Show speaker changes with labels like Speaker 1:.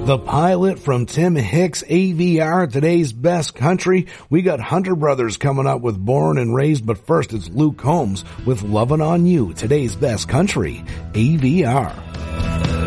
Speaker 1: The Pilot from Tim Hicks, AVR, today's best country. We got Hunter Brothers coming up with Born and Raised, but first it's Luke Combs with Lovin' on You, today's best country, AVR.